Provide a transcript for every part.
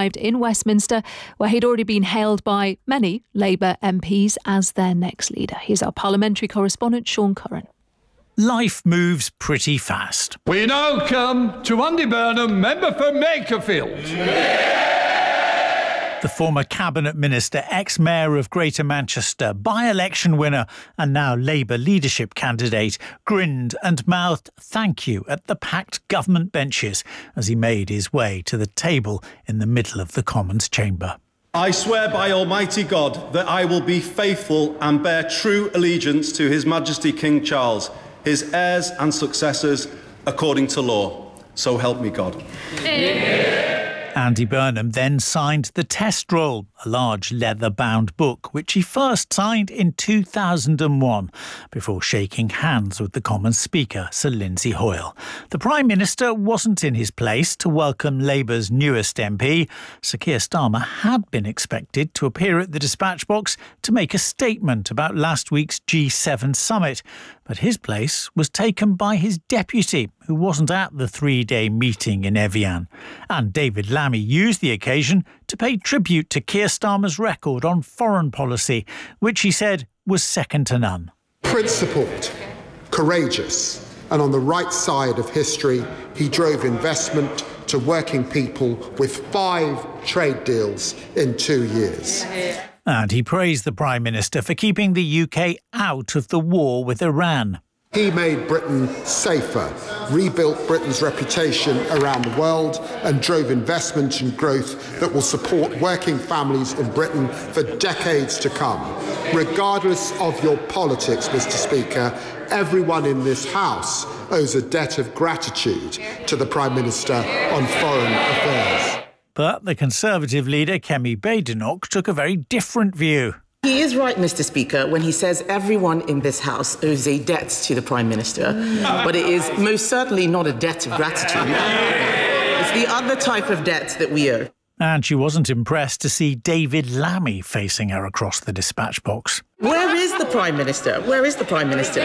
arrived in Westminster, where he'd already been hailed by many Labour MPs as their next leader. Here's our parliamentary correspondent, Sean Curran. Life moves pretty fast. We now come to Andy Burnham, member for Makerfield. The former Cabinet Minister, ex-Mayor of Greater Manchester, by-election winner and now Labour leadership candidate, grinned and mouthed thank you at the packed government benches as he made his way to the table in the middle of the Commons chamber. I swear by Almighty God that I will be faithful and bear true allegiance to His Majesty King Charles, his heirs and successors, according to law. So help me God. Andy Burnham then signed the Test Roll, a large leather-bound book which he first signed in 2001 before shaking hands with the Commons Speaker, Sir Lindsay Hoyle. The Prime Minister wasn't in his place to welcome Labour's newest MP. Sir Keir Starmer had been expected to appear at the dispatch box to make a statement about last week's G7 summit, but his place was taken by his deputy, who wasn't at the three-day meeting in Evian. And David Lammy used the occasion to pay tribute to Keir Starmer's record on foreign policy, which he said was second to none. Principled, courageous, and on the right side of history, he drove investment to working people with 5 trade deals in 2 years. And he praised the Prime Minister for keeping the UK out of the war with Iran. He made Britain safer, rebuilt Britain's reputation around the world, and drove investment and growth that will support working families in Britain for decades to come. Regardless of your politics, Mr. Speaker, everyone in this House owes a debt of gratitude to the Prime Minister on foreign affairs. But the Conservative leader, Kemi Badenoch, took a very different view. He is right, Mr. Speaker, when he says everyone in this House owes a debt to the Prime Minister, but it is most certainly not a debt of gratitude. It's the other type of debt that we owe. And she wasn't impressed to see David Lammy facing her across the dispatch box. Where is the Prime Minister? Where is the Prime Minister?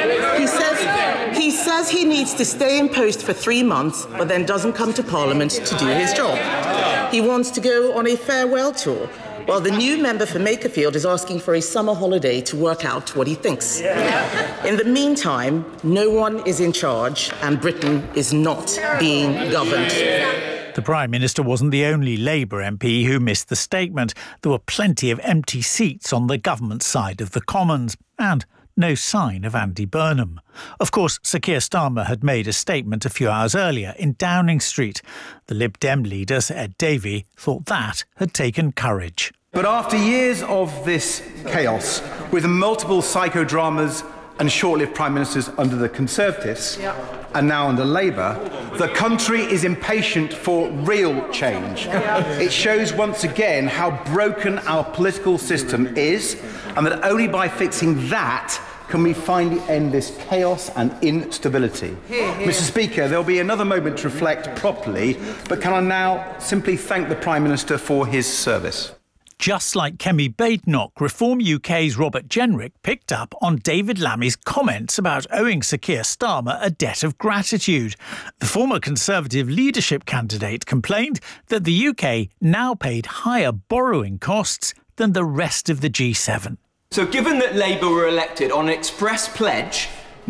He says he needs to stay in post for 3 months, but then doesn't come to Parliament to do his job. He wants to go on a farewell tour, while the new member for Makerfield is asking for a summer holiday to work out what he thinks. In the meantime, no one is in charge and Britain is not being governed. The Prime Minister wasn't the only Labour MP who missed the statement. There were plenty of empty seats on the government side of the Commons, and no sign of Andy Burnham. Of course, Sir Keir Starmer had made a statement a few hours earlier in Downing Street. The Lib Dem leader, Sir Ed Davey, thought that had taken courage. But after years of this chaos, with multiple psychodramas and short-lived prime ministers under the Conservatives and now under Labour, the country is impatient for real change. It shows once again how broken our political system is, and that only by fixing that can we finally end this chaos and instability. Mr. Speaker, there'll be another moment to reflect properly, but can I now simply thank the Prime Minister for his service? Just like Kemi Badenoch, Reform UK's Robert Jenrick picked up on David Lammy's comments about owing Sir Keir Starmer a debt of gratitude. The former Conservative leadership candidate complained that the UK now paid higher borrowing costs than the rest of the G7. So given that Labour were elected on an express pledge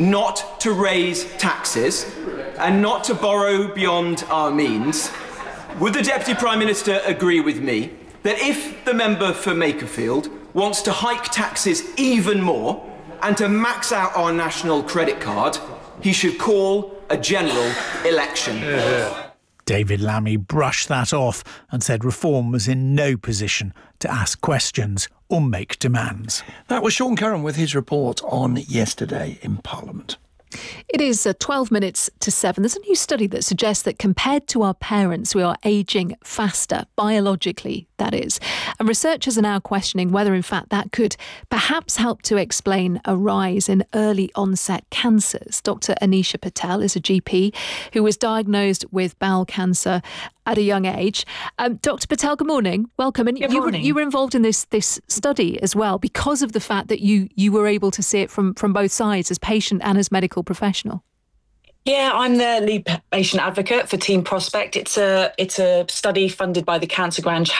not to raise taxes and not to borrow beyond our means, would the Deputy Prime Minister agree with me that if the member for Makerfield wants to hike taxes even more and to max out our national credit card, he should call a general election? David Lammy brushed that off and said Reform was in no position to ask questions or make demands. That was Sean Curran with his report on yesterday in Parliament. It is 12 minutes to 7. There's a new study that suggests that compared to our parents, we are ageing faster, biologically, that is. And researchers are now questioning whether, in fact, that could perhaps help to explain a rise in early onset cancers. Dr. Anisha Patel is a GP who was diagnosed with bowel cancer at a young age. Dr. Patel, good morning. Welcome. And you were involved in this study as well because of the fact that you were able to see it from both sides, as patient and as medical professional. Yeah, I'm the lead patient advocate for Team Prospect. It's a study funded by the Cancer Grand